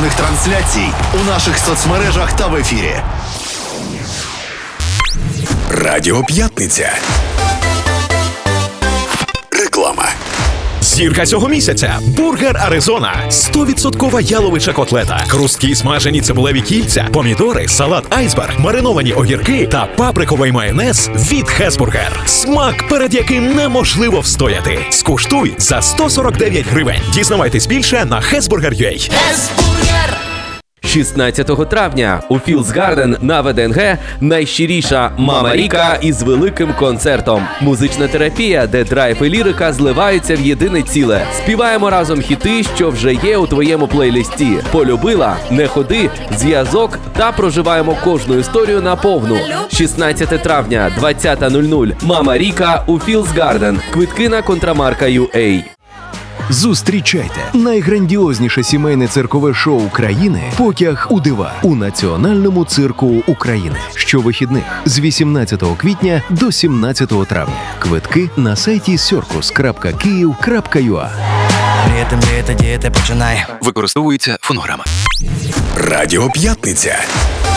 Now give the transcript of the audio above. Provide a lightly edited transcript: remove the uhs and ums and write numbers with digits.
незалежних трансляцій у наших соцмережах та в ефірі. Радіо П'ятниця. Реклама. Зірка цього місяця – бургер Аризона. 100% яловича котлета, хрусткі смажені цибулеві кільця, помідори, салат айсберг, мариновані огірки та паприковий майонез від Хесбургер. Смак, перед яким неможливо встояти. Скуштуй за 149 гривень. Дізнавайтесь більше на hesburger.ua. 16 травня у Філдс Гарден на ВДНГ найщиріша Мама Ріка із великим концертом. Музична терапія, де драйв і лірика зливаються в єдине ціле. Співаємо разом хіти, що вже є у твоєму плейлисті. Полюбила, не ходи, зв'язок та проживаємо кожну історію наповну. 16 травня, 20:00. Мама Ріка у Філдс Гарден. Квитки на Контрамарка.ua. Зустрічайте найграндіозніше сімейне циркове шоу країни «Потяг у дива» у Національному цирку України. Щовихідних з 18 квітня до 17 травня. Квитки на сайті circus.kyiv.ua. Діти, починай. Використовується фонограма. Радіо П'ятниця.